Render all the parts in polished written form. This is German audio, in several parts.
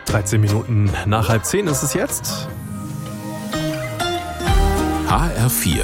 13 Minuten nach 9:30 ist es jetzt. HR4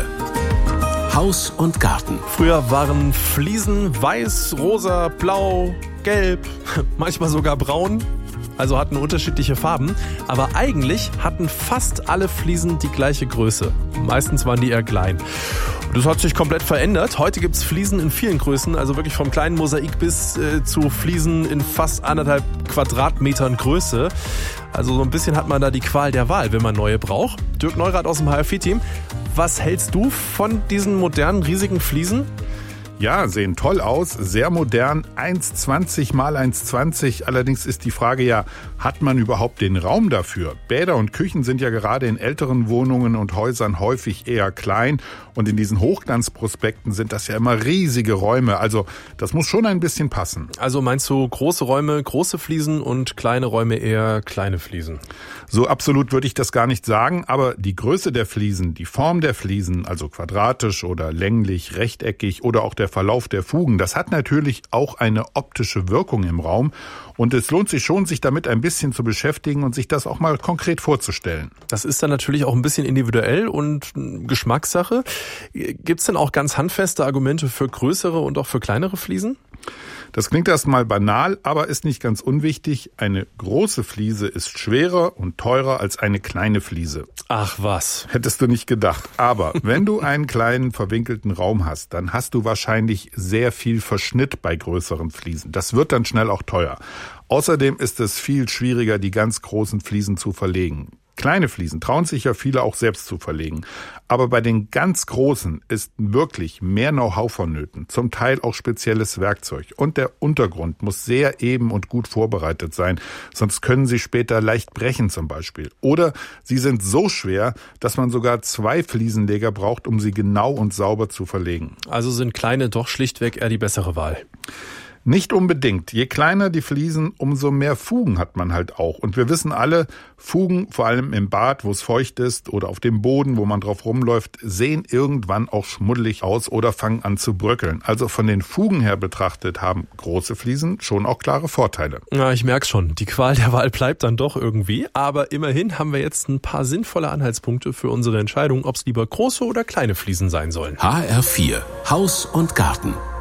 Haus und Garten. Früher waren Fliesen weiß, rosa, blau, gelb, manchmal sogar braun. Also hatten unterschiedliche Farben. Aber eigentlich hatten fast alle Fliesen die gleiche Größe. Meistens waren die eher klein. Das hat sich komplett verändert. Heute gibt es Fliesen in vielen Größen, also wirklich vom kleinen Mosaik bis zu Fliesen in fast 1,5 Quadratmetern Größe. Also so ein bisschen hat man da die Qual der Wahl, wenn man neue braucht. Dirk Neurath aus dem HR4-Team. Was hältst du von diesen modernen, riesigen Fliesen? Ja, sehen toll aus, sehr modern, 1,20 mal 1,20. Allerdings ist die Frage ja, hat man überhaupt den Raum dafür? Bäder und Küchen sind ja gerade in älteren Wohnungen und Häusern häufig eher klein. Und in diesen Hochglanzprospekten sind das ja immer riesige Räume. Also das muss schon ein bisschen passen. Also meinst du große Räume, große Fliesen und kleine Räume eher kleine Fliesen? So absolut würde ich das gar nicht sagen, aber die Größe der Fliesen, die Form der Fliesen, also quadratisch oder länglich, rechteckig oder auch der Verlauf der Fugen, das hat natürlich auch eine optische Wirkung im Raum. Und es lohnt sich schon, sich damit ein bisschen zu beschäftigen und sich das auch mal konkret vorzustellen. Das ist dann natürlich auch ein bisschen individuell und Geschmackssache. Gibt es denn auch ganz handfeste Argumente für größere und auch für kleinere Fliesen? Das klingt erstmal banal, aber ist nicht ganz unwichtig. Eine große Fliese ist schwerer und teurer als eine kleine Fliese. Ach was. Hättest du nicht gedacht. Aber wenn du einen kleinen verwinkelten Raum hast, dann hast du wahrscheinlich sehr viel Verschnitt bei größeren Fliesen. Das wird dann schnell auch teuer. Außerdem ist es viel schwieriger, die ganz großen Fliesen zu verlegen. Kleine Fliesen trauen sich ja viele auch selbst zu verlegen. Aber bei den ganz großen ist wirklich mehr Know-how vonnöten, zum Teil auch spezielles Werkzeug. Und der Untergrund muss sehr eben und gut vorbereitet sein, sonst können sie später leicht brechen zum Beispiel. Oder sie sind so schwer, dass man sogar 2 Fliesenleger braucht, um sie genau und sauber zu verlegen. Also sind kleine doch schlichtweg eher die bessere Wahl. Nicht unbedingt. Je kleiner die Fliesen, umso mehr Fugen hat man halt auch. Und wir wissen alle, Fugen, vor allem im Bad, wo es feucht ist oder auf dem Boden, wo man drauf rumläuft, sehen irgendwann auch schmuddelig aus oder fangen an zu bröckeln. Also von den Fugen her betrachtet haben große Fliesen schon auch klare Vorteile. Ja, ich merk's schon. Die Qual der Wahl bleibt dann doch irgendwie. Aber immerhin haben wir jetzt ein paar sinnvolle Anhaltspunkte für unsere Entscheidung, ob es lieber große oder kleine Fliesen sein sollen. HR4 Haus und Garten.